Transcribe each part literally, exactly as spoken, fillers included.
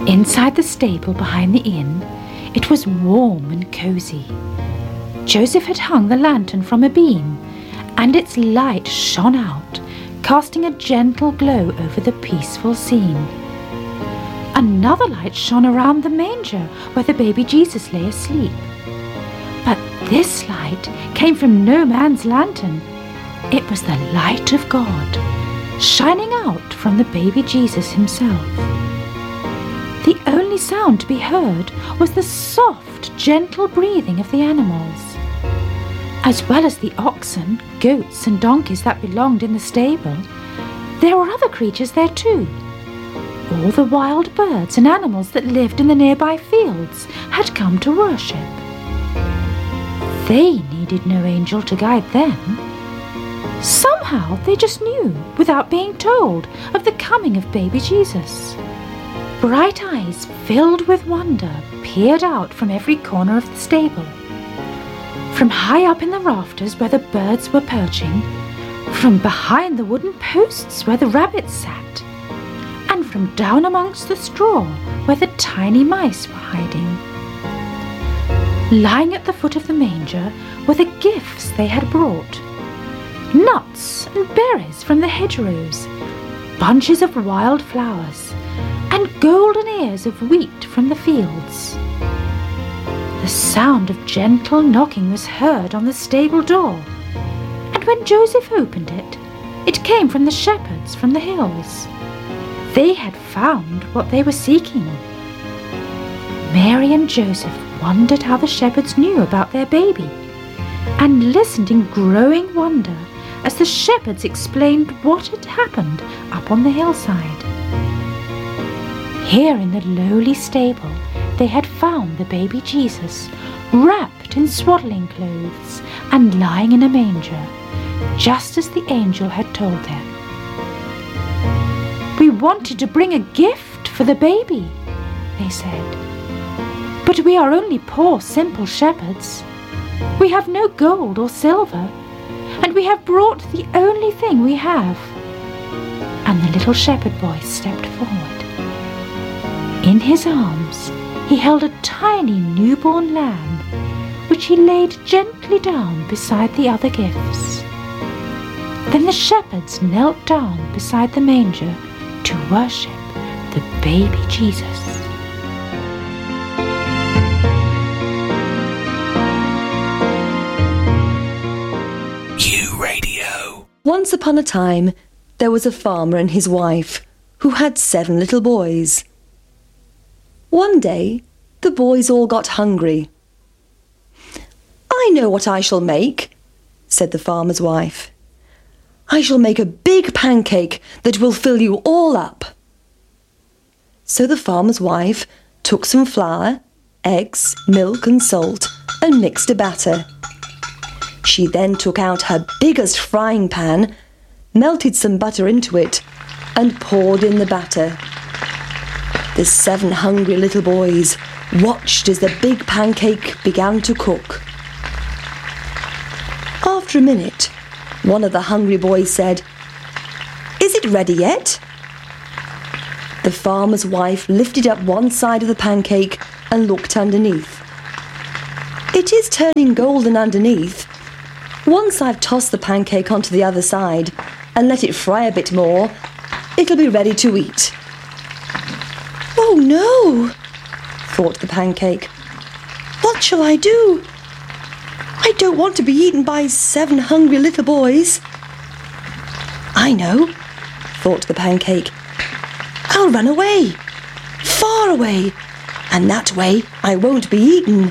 Inside the stable behind the inn, it was warm and cosy. Joseph had hung the lantern from a beam, and its light shone out, casting a gentle glow over the peaceful scene. Another light shone around the manger where the baby Jesus lay asleep. But this light came from no man's lantern. It was the light of God, shining out from the baby Jesus himself. The only sound to be heard was the soft, gentle breathing of the animals. As well as the oxen, goats and donkeys that belonged in the stable, there were other creatures there too. All the wild birds and animals that lived in the nearby fields had come to worship. They needed no angel to guide them. Somehow they just knew, without being told, of the coming of baby Jesus. Bright eyes filled with wonder peered out from every corner of the stable. From high up in the rafters where the birds were perching, from behind the wooden posts where the rabbits sat, and from down amongst the straw where the tiny mice were hiding. Lying at the foot of the manger were the gifts they had brought. Nuts and berries from the hedgerows, bunches of wild flowers, and golden ears of wheat from the fields. The sound of gentle knocking was heard on the stable door, and when Joseph opened it, it came from the shepherds from the hills. They had found what they were seeking. Mary and Joseph wondered how the shepherds knew about their baby, and listened in growing wonder as the shepherds explained what had happened up on the hillside. Here in the lowly stable, they had found the baby Jesus, wrapped in swaddling clothes and lying in a manger, just as the angel had told them. "We wanted to bring a gift for the baby," they said. "But we are only poor, simple shepherds. We have no gold or silver, and we have brought the only thing we have." And the little shepherd boy stepped forward. In his arms, he held a tiny newborn lamb, which he laid gently down beside the other gifts. Then the shepherds knelt down beside the manger to worship the baby Jesus. U Radio. Once upon a time, there was a farmer and his wife who had seven little boys. One day, the boys all got hungry. "I know what I shall make," said the farmer's wife. "I shall make a big pancake that will fill you all up." So the farmer's wife took some flour, eggs, milk and salt and mixed a batter. She then took out her biggest frying pan, melted some butter into it and poured in the batter. The seven hungry little boys watched as the big pancake began to cook. After a minute, one of the hungry boys said, "Is it ready yet?" The farmer's wife lifted up one side of the pancake and looked underneath. "It is turning golden underneath. Once I've tossed the pancake onto the other side and let it fry a bit more, it'll be ready to eat." "Oh no," thought the pancake. "What shall I do? I don't want to be eaten by seven hungry little boys." "I know," thought the pancake. "I'll run away, far away, and that way I won't be eaten."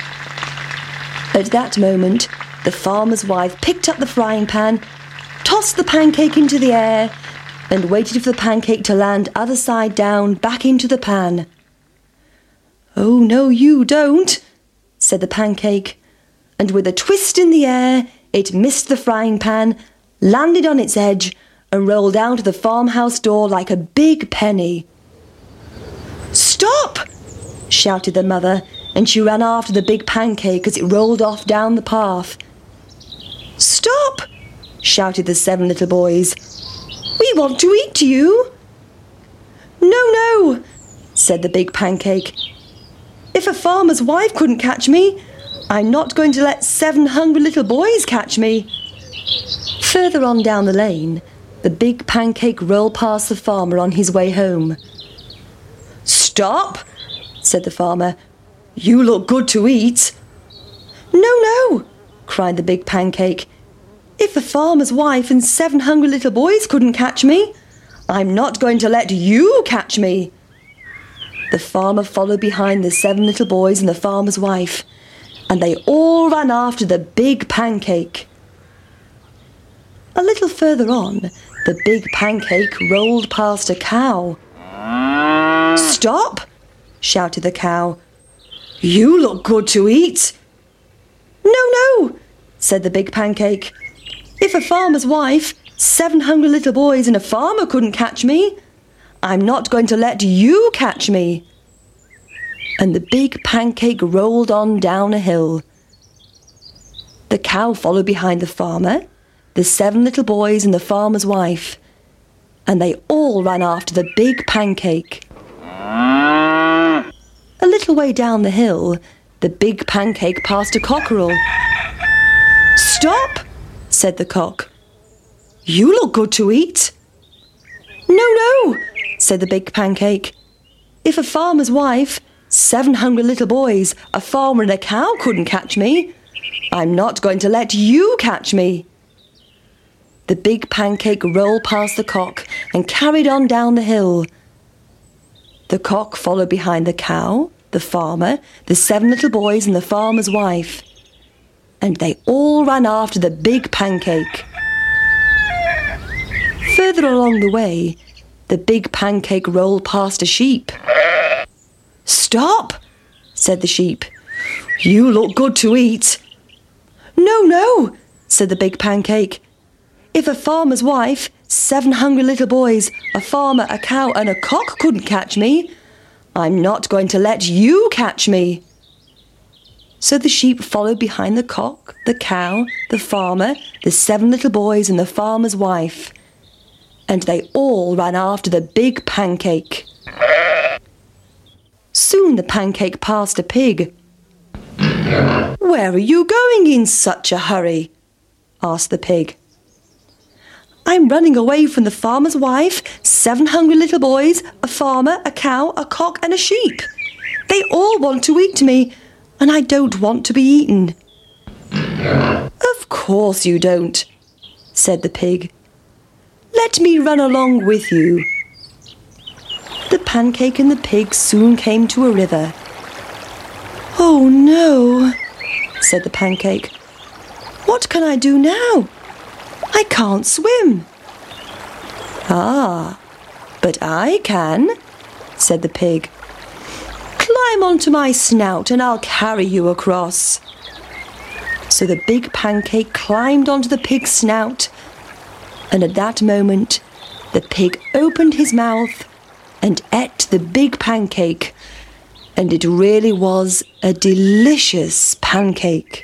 At that moment, the farmer's wife picked up the frying pan, tossed the pancake into the air, and waited for the pancake to land other side down back into the pan. "Oh, no, you don't," said the pancake, and with a twist in the air, it missed the frying pan, landed on its edge, and rolled out of the farmhouse door like a big penny. "Stop!" shouted the mother, and she ran after the big pancake as it rolled off down the path. "Stop!" shouted the seven little boys. "We want to eat you." "No, no," said the big pancake. "If a farmer's wife couldn't catch me, I'm not going to let seven hungry little boys catch me." Further on down the lane, the big pancake rolled past the farmer on his way home. "Stop," said the farmer. "You look good to eat." "No, no," cried the big pancake. "If a farmer's wife and seven hungry little boys couldn't catch me, I'm not going to let you catch me." The farmer followed behind the seven little boys and the farmer's wife, and they all ran after the big pancake. A little further on, the big pancake rolled past a cow. "Stop," shouted the cow. "You look good to eat." "No, no," said the big pancake. "If a farmer's wife, seven hungry little boys and a farmer couldn't catch me, I'm not going to let you catch me." And the big pancake rolled on down a hill. The cow followed behind the farmer, the seven little boys and the farmer's wife, and they all ran after the big pancake. A little way down the hill, the big pancake passed a cockerel. "Stop," said the cock. "You look good to eat." "No, no," said the big pancake. "If a farmer's wife, seven hungry little boys, a farmer and a cow couldn't catch me, I'm not going to let you catch me." The big pancake rolled past the cock and carried on down the hill. The cock followed behind the cow, the farmer, the seven little boys and the farmer's wife, and they all ran after the big pancake. Further along the way, the big pancake rolled past a sheep. "Stop," said the sheep. "You look good to eat." "No, no," said the big pancake. "If a farmer's wife, seven hungry little boys, a farmer, a cow and a cock couldn't catch me, I'm not going to let you catch me." So the sheep followed behind the cock, the cow, the farmer, the seven little boys and the farmer's wife, and they all ran after the big pancake. Soon the pancake passed a pig. "Where are you going in such a hurry?" asked the pig. "I'm running away from the farmer's wife, seven hungry little boys, a farmer, a cow, a cock and a sheep. They all want to eat me, and I don't want to be eaten." "Of course you don't," said the pig. "Let me run along with you." The pancake and the pig soon came to a river. "Oh no," said the pancake. "What can I do now? I can't swim." "Ah, but I can," said the pig. "Climb onto my snout and I'll carry you across." So the big pancake climbed onto the pig's snout, and at that moment the pig opened his mouth and ate the big pancake, and it really was a delicious pancake.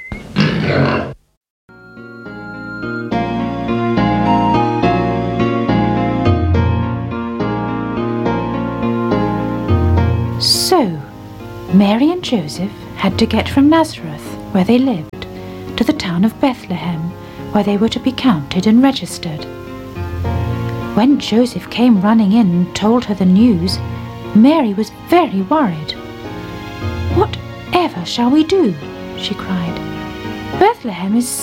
So, Mary and Joseph had to get from Nazareth, where they lived, to the town of Bethlehem, where they were to be counted and registered. When Joseph came running in and told her the news, Mary was very worried. "Whatever shall we do?" she cried. "Bethlehem is